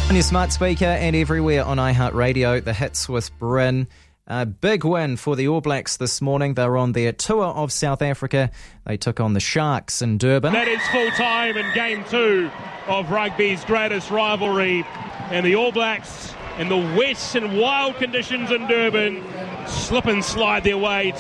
On your smart speaker and everywhere on iHeartRadio, the hits with Bryn. A big win for the All Blacks this morning. They were on their tour of South Africa. They took on the Sharks in Durban. That is full time in Game 2 of rugby's greatest rivalry. And the All Blacks, in the wet and wild conditions in Durban, slip and slide their way